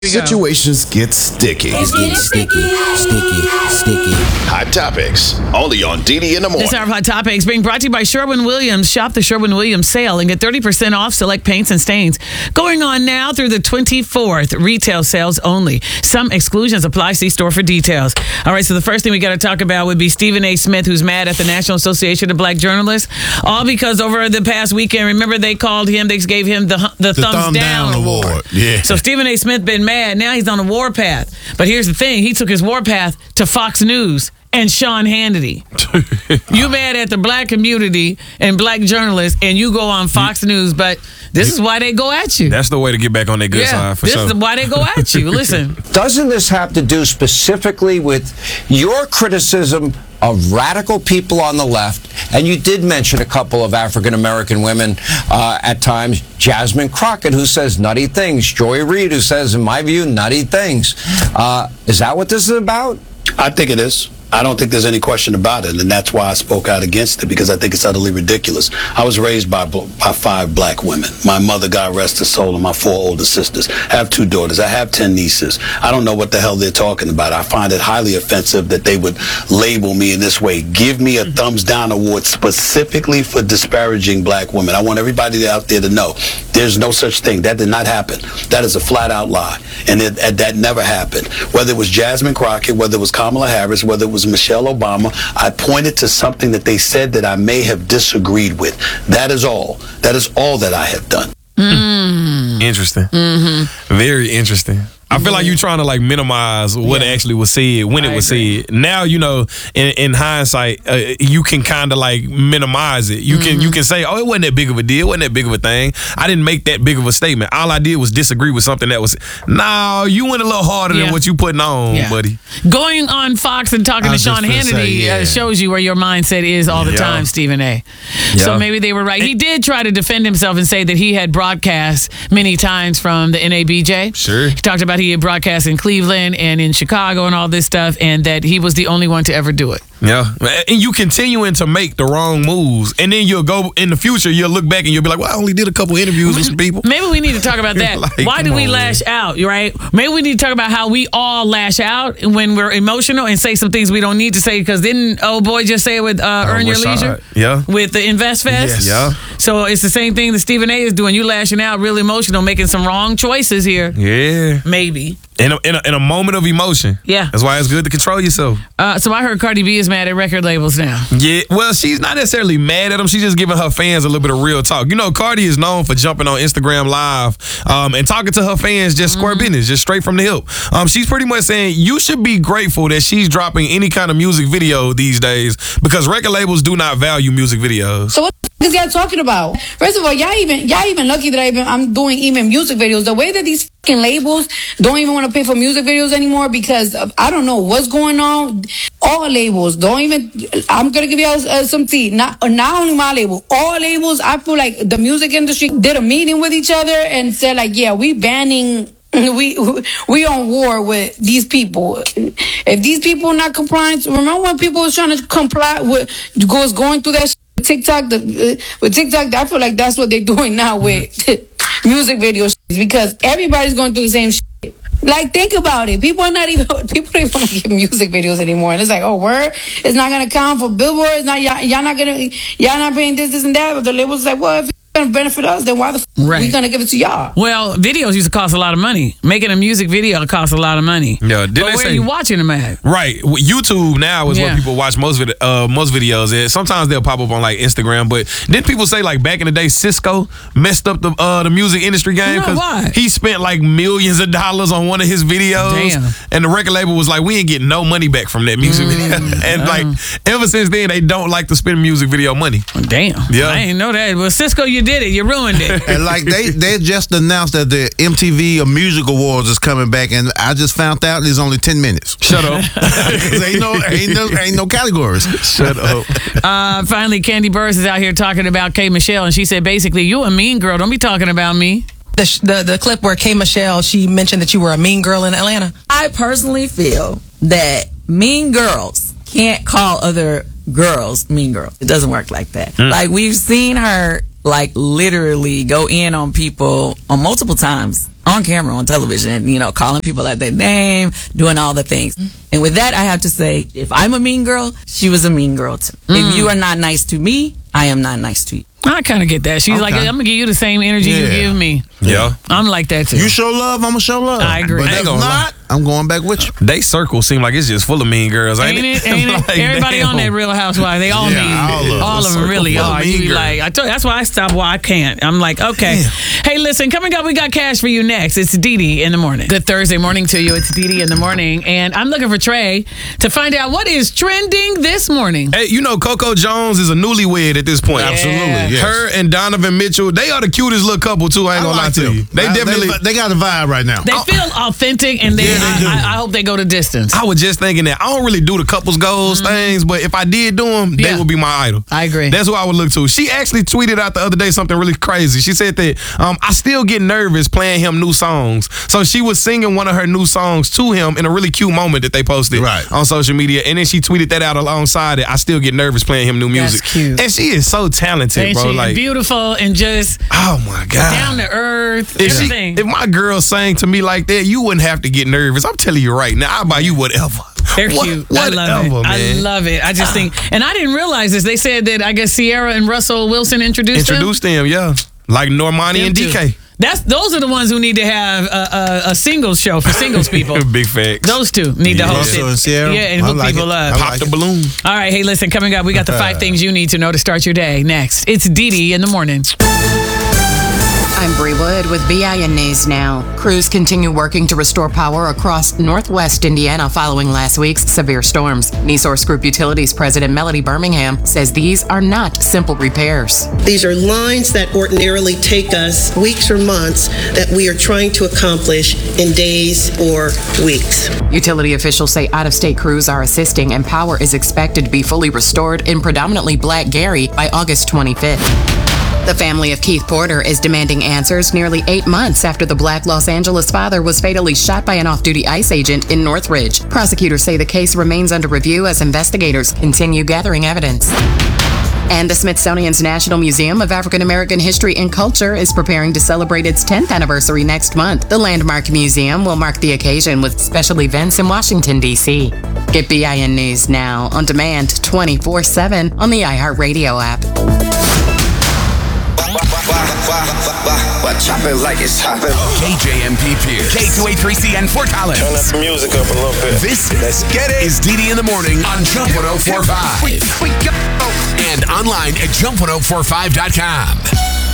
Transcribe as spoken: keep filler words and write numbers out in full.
Situations get sticky. It's getting sticky, sticky, sticky. Hot Topics, only on D D in the morning. This hour of Hot Topics being brought to you by Sherwin-Williams. Shop the Sherwin-Williams sale and get thirty percent off select paints and stains. Going on now through the twenty-fourth. Retail sales only. Some exclusions apply. See store for details. All right, so the first thing we got to talk about would be Stephen A. Smith, who's mad at the National Association of Black Journalists. All because over the past weekend, remember they called him, they gave him the, the, the thumbs thumb down, down award. award. Yeah. So Stephen A. Smith been mad. Now he's on a warpath. But here's the thing. He took his warpath to Fox News and Sean Hannity. You mad at the black community and black journalists, and you go on Fox News, but this is why they go at you. That's the way to get back on their good yeah, side, for this sure. is why they go at you. Listen. Doesn't this have to do specifically with your criticism of radical people on the left? And you did mention a couple of African-American women uh, at times. Jasmine Crockett, who says nutty things. Joy Reid, who says, in my view, nutty things. Uh, is that what this is about? I think it is. I don't think there's any question about it, and that's why I spoke out against it, because I think it's utterly ridiculous. I was raised by by five black women. My mother, God rest her soul, and my four older sisters. I have two daughters. I have ten nieces. I don't know what the hell they're talking about. I find it highly offensive that they would label me in this way. Give me a thumbs down award specifically for disparaging black women. I want everybody out there to know there's no such thing. That did not happen. That is a flat-out lie, and it, that never happened. Whether it was Jasmine Crockett, whether it was Kamala Harris, whether it was Michelle Obama, I pointed to something that they said that I may have disagreed with. That is all. That is all that I have done. Mm. Interesting. Mm-hmm. Very interesting. I feel like you're trying to like minimize what yeah. actually was said when I it was agree. said. Now you know, in, in hindsight, uh, you can kind of like minimize it. You mm-hmm. can you can say, "Oh, it wasn't that big of a deal. It wasn't that big of a thing. I didn't make that big of a statement. All I did was disagree with something that was." No, you went a little harder yeah. than what you putting on, yeah. buddy. Going on Fox and talking to Sean Hannity say, yeah. uh, shows you where your mindset is all the yeah. time, Stephen A. Yeah. So maybe they were right. He did try to defend himself and say that he had broadcast many times from the N A B J. Sure. He talked about he had broadcast in Cleveland and in Chicago and all this stuff, and that he was the only one to ever do it. Yeah, and you continuing to make the wrong moves, and then you'll go in the future, you'll look back and you'll be like, well, I only did a couple interviews with some people. Maybe we need to talk about that. like, Why do we on, lash man. out, right? Maybe we need to talk about how we all lash out when we're emotional and say some things we don't need to say, because didn't old boy just say it with uh, Earn Your Leisure? Side? Yeah. With the Invest Fest? Yes. Yeah. So it's the same thing that Stephen A. is doing. You lashing out, real emotional, making some wrong choices here. Yeah. Maybe. In a, in, a, in a moment of emotion. Yeah. That's why it's good to control yourself. Uh, so I heard Cardi B is mad at record labels now. Yeah, well, she's not necessarily mad at them. She's just giving her fans a little bit of real talk. You know, Cardi is known for jumping on Instagram Live um, and talking to her fans just square mm-hmm. business, just straight from the hip. Um, she's pretty much saying you should be grateful that she's dropping any kind of music video these days, because record labels do not value music videos. So what the f- is y'all talking about? First of all, y'all even y'all even lucky that I even, I'm doing even music videos. The way that these fucking labels don't even want to pay for music videos anymore because of, I don't know what's going on. All labels don't even. I'm gonna give y'all uh, some tea. Not not only my label, all labels. I feel like the music industry did a meeting with each other and said like, yeah, we banning. We we on war with these people. If these people are not compliant, remember when people was trying to comply with was going through that shit with TikTok. The, uh, with TikTok, I feel like that's what they're doing now with music videos, because everybody's going through the same shit. Like, think about it. People are not even people don't even want to get music videos anymore. And it's like, oh, word, it's not gonna count for Billboard. It's not y'all, y'all not gonna y'all not paying this, this, and that. But the label's like, well, if it's gonna benefit us, then why the f- right. we gonna give it to y'all? Well, videos used to cost a lot of money. Making a music video costs a lot of money. Yeah, but where say, are you watching them at? Right, YouTube now is yeah. where people watch most vid- uh, most videos. And sometimes they'll pop up on like Instagram, but then people say like back in the day, Cisco messed up the uh, the music industry game because he spent like millions of dollars on one of his videos. Damn. And the record label was like, we ain't getting no money back from that music mm, video. And uh, like ever since then, they don't like to spend music video money. Damn, yeah, I didn't know that. Well, Cisco, you did it. You ruined it. And like they, they just announced that the M T V Music Awards is coming back, and I just found out there's only ten minutes. Shut up. ain't no ain't no ain't no categories. Shut up. Uh, finally, Kandi Burruss is out here talking about K. Michelle, and she said basically, you a mean girl. Don't be talking about me. The, the the clip where K. Michelle, she mentioned that you were a mean girl in Atlanta. I personally feel that mean girls can't call other girls mean girls. It doesn't work like that. Mm. Like, we've seen her like literally go in on people on multiple times on camera, on television, and, you know, calling people out their name, doing all the things. And with that, I have to say, if I'm a mean girl, she was a mean girl too. Mm. If you are not nice to me, I am not nice to you. I kind of get that. She's Okay. like, I'm going to give you the same energy you Yeah. give me. Yeah. I'm like that too. You show love, I'm gonna show love. I agree. But I if ain't gonna not, I'm going back with you. They circle seem like it's just full of mean girls, ain't, Ain't it? Ain't it? Like, Everybody damn. on that Real Housewives, they all Yeah, mean. all of them. All of them Circle really full of are. mean You be girls. like, I told, that's why I stopped. Why I can't. I'm like, okay. Hey, listen, coming up, we got cash for you next. It's Dee Dee in the morning. Good Thursday morning to you. It's Dee Dee in the morning, and I'm looking for Trey to find out what is trending this morning. Hey, you know Coco Jones is a newlywed at this point. Absolutely, yes. Her and Donovan Mitchell, they are the cutest little couple too. I ain't I gonna like lie to them. you. They I- definitely. they, they got a vibe right now. They feel authentic, and then Yeah, they do. I, I, I hope they go the distance. I was just thinking that I don't really do the couples goals things, but if I did do them, they Yeah. would be my idol. I agree. That's who I would look to. She actually tweeted out the other day something really crazy. She said that um, I still get nervous playing him new songs. So she was singing one of her new songs to him in a really cute moment that they posted Right. on social media, and then she tweeted that out alongside it. I still get nervous playing him new That's music. cute. And she is so talented, And bro. she's Like, beautiful and just oh my god, down to earth. If, she, Everything. if my girl sang to me like that, you wouldn't have to get nervous. I'm telling you right now, I'll buy you whatever. They're What- cute. Whatever, I love it. man. I love it. I just think, and I didn't realize this. They said that I guess Sierra and Russell Wilson introduced them. Introduced them, yeah. Like Normani Them and two. D K. That's those are the ones who need to have a, a, a singles show for singles people. Big facts. Those two need to Yeah. host Russell it. and Sierra? Yeah, and I hook like people it. up. I Pop like the it. balloon. All right, hey, listen, coming up, we got the five things you need to know to start your day. Next, it's Dee Dee in the morning. I'm Bree Wood with B I N News Now. Crews continue working to restore power across northwest Indiana following last week's severe storms. NeSource Group Utilities President Melody Birmingham says these are not simple repairs. These are lines that ordinarily take us weeks or months that we are trying to accomplish in days or weeks. Utility officials say out-of-state crews are assisting and power is expected to be fully restored in predominantly Black Gary by August twenty-fifth. The family of Keith Porter is demanding answers nearly eight months after the Black Los Angeles father was fatally shot by an off-duty ICE agent in Northridge. Prosecutors say the case remains under review as investigators continue gathering evidence. And the Smithsonian's National Museum of African American History and Culture is preparing to celebrate its tenth anniversary next month. The Landmark Museum will mark the occasion with special events in Washington, D C Get B I N News Now on demand twenty-four seven on the iHeartRadio app. Chop it like it's hopping. K J M P Pierce. K two eighty-three C N Fort Collins. Turn that music up a little bit. This Let's get it. is Dee Dee in the morning on Jump one oh four point five. And online at jump one oh four five dot com.